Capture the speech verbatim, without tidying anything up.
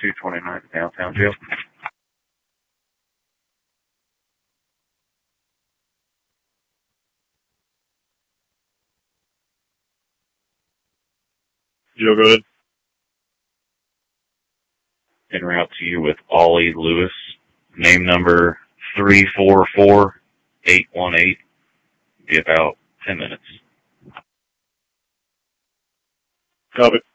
two twenty-nine downtown jail. Joe, go ahead. En route to you with Ollie Lewis, name number three four four eight one eight. Be about ten minutes. Copy.